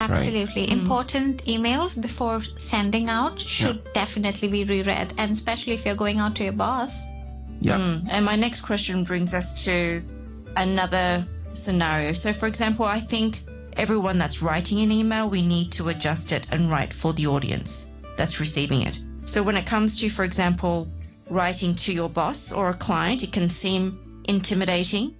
Absolutely. Right? Important emails before sending out should definitely be reread, and especially if you're going out to your boss. Yeah. And my next question brings us to another scenario. So, for example, I think everyone that's writing an email, we need to adjust it and write for the audience that's receiving it. So when it comes to, for example, writing to your boss or a client, it can seem intimidating.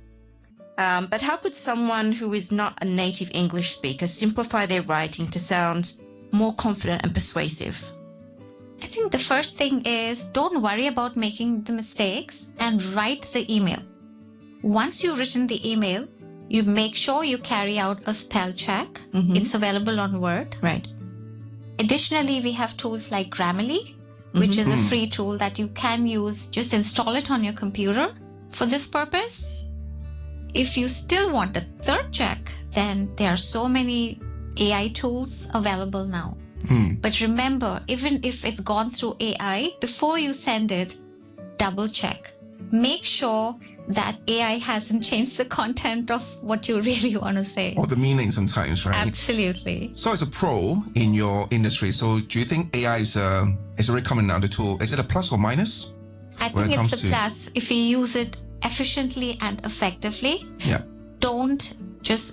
But how could someone who is not a native English speaker simplify their writing to sound more confident and persuasive? I think the first thing is don't worry about making the mistakes and write the email. Once you've written the email, you make sure you carry out a spell check. It's available on Word. Right. Additionally, we have tools like Grammarly, which is a free tool that you can use. Just install it on your computer for this purpose. If you still want a third check, then there are so many AI tools available now. But remember, even if it's gone through AI, before you send it, double check. Make sure that AI hasn't changed the content of what you really want to say. Or the meaning sometimes, right? Absolutely. So as a pro in your industry, so do you think AI is already coming now, the tool? Is it a plus or minus? I think it's a plus if you use it efficiently and effectively. Yeah. Don't just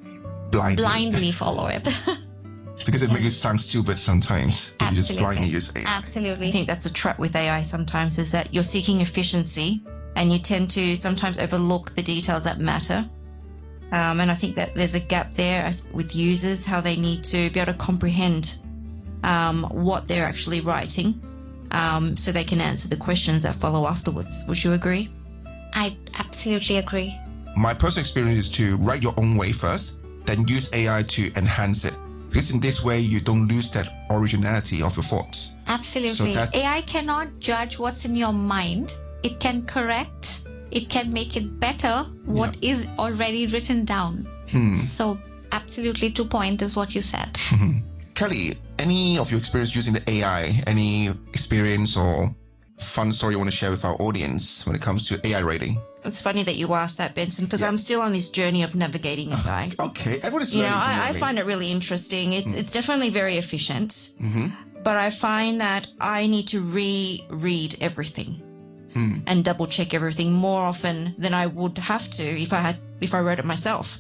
blindly follow it. Because it makes you sound stupid sometimes if you just blindly use AI. Absolutely. I think that's a trap with AI sometimes, is that you're seeking efficiency and you tend to sometimes overlook the details that matter. And I think that there's a gap there with users, how they need to be able to comprehend what they're actually writing so they can answer the questions that follow afterwards. Would you agree? I absolutely agree. My personal experience is to write your own way first, then use AI to enhance it. Because in this way, you don't lose that originality of your thoughts. Absolutely. So AI cannot judge what's in your mind. It can correct, it can make it better what is already written down. So absolutely 2 point is what you said. Kelly, any of your experience using the AI, any experience or fun story you want to share with our audience when it comes to AI writing? It's funny that you asked that, Benson, because I'm still on this journey of navigating AI. Okay, everyone's learning. I find it really interesting. It's definitely very efficient, but I find that I need to reread everything and double check everything more often than I would have to if I wrote it myself,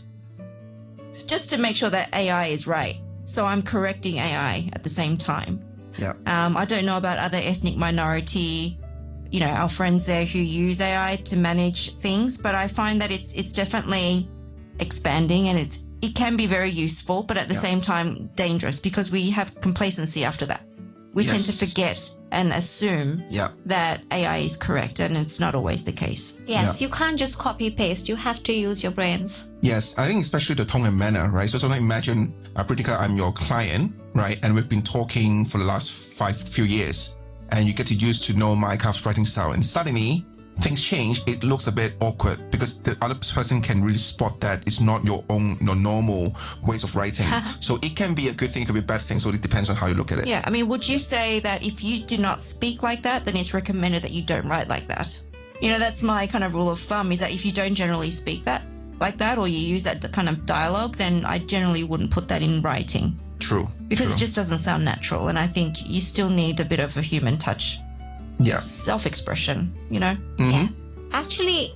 just to make sure that AI is right. So I'm correcting AI at the same time. Yeah. I don't know about other ethnic minority, our friends there who use AI to manage things, but I find that it's definitely expanding and it can be very useful, but at the same time dangerous because we have complacency after that. We tend to forget and assume that AI is correct, and it's not always the case. Yes, you can't just copy paste. You have to use your brains. Yes, I think especially the tone and manner, right? So sometimes imagine, Pritika, I'm your client, right? And we've been talking for the last few years, and you get to use to know my kind of writing style. And suddenly things change. It looks a bit awkward because the other person can really spot that it's not your normal ways of writing. So it can be a good thing, it could be a bad thing. So it depends on how you look at it. Yeah, I mean, would you say that if you do not speak like that, then it's recommended that you don't write like that? That's my kind of rule of thumb, is that if you don't generally speak like that, or you use that kind of dialogue, then I generally wouldn't put that in writing. True. Because it just doesn't sound natural. And I think you still need a bit of a human touch. Yeah. Self-expression, Yeah. Actually,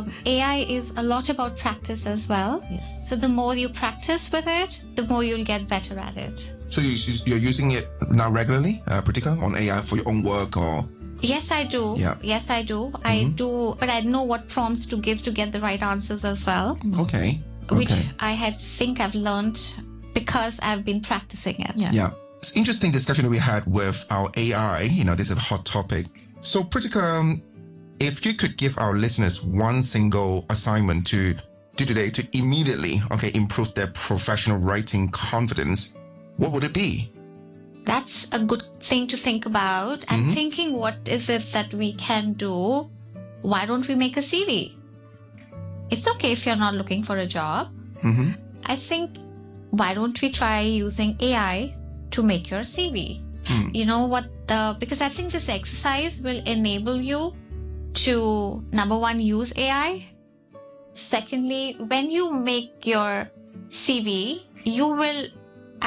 AI is a lot about practice as well. Yes. So the more you practice with it, the more you'll get better at it. So you're using it now regularly, Pritika, on AI for your own work or? Yes, I do. Yeah. Yes, I do. I do, but I know what prompts to give to get the right answers as well. Okay. Which I think I've learned because I've been practicing it. Yeah. It's interesting discussion that we had with our AI. This is a hot topic. So, Pritika, if you could give our listeners one single assignment to do today to immediately, improve their professional writing confidence, what would it be? That's a good thing to think about. I'm thinking, what is it that we can do? Why don't we make a CV? It's okay if you're not looking for a job. I think, why don't we try using AI to make your CV? Because I think this exercise will enable you to, number one, use AI. Secondly, when you make your CV, you will